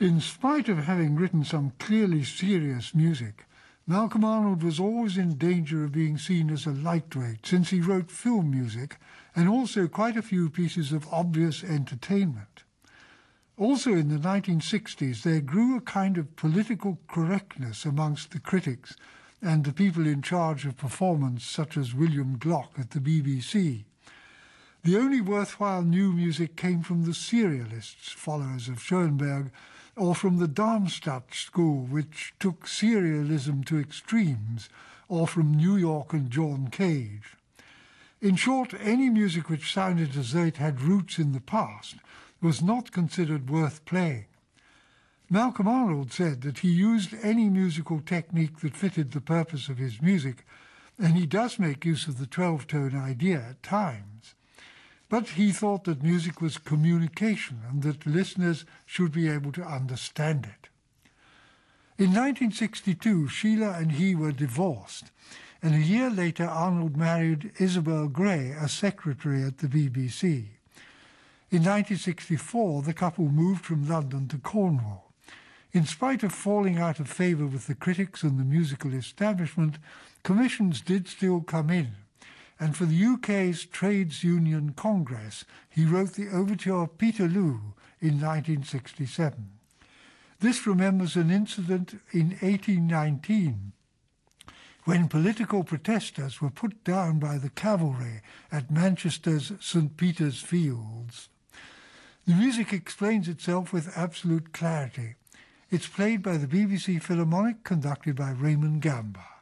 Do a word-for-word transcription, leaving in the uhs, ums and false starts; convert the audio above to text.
In spite of having written some clearly serious music, Malcolm Arnold was always in danger of being seen as a lightweight, since he wrote film music and also quite a few pieces of obvious entertainment. Also in the nineteen sixties, there grew a kind of political correctness amongst the critics and the people in charge of performance, such as William Glock at the B B C. The only worthwhile new music came from the serialists, followers of Schoenberg, or from the Darmstadt school, which took serialism to extremes, or from New York and John Cage. In short, any music which sounded as though it had roots in the past was not considered worth playing. Malcolm Arnold said that he used any musical technique that fitted the purpose of his music, and he does make use of the twelve-tone idea at times. But he thought that music was communication and that listeners should be able to understand it. In nineteen sixty-two, Sheila and he were divorced, and a year later Arnold married Isabel Gray, a secretary at the B B C. In nineteen sixty-four, the couple moved from London to Cornwall. In spite of falling out of favour with the critics and the musical establishment, commissions did still come in, and for the U K's Trades Union Congress, he wrote the overture Peterloo in nineteen sixty-seven. This remembers an incident in eighteen nineteen, when political protesters were put down by the cavalry at Manchester's Saint Peter's Fields. The music explains itself with absolute clarity. It's played by the B B C Philharmonic, conducted by Raymond Gamba.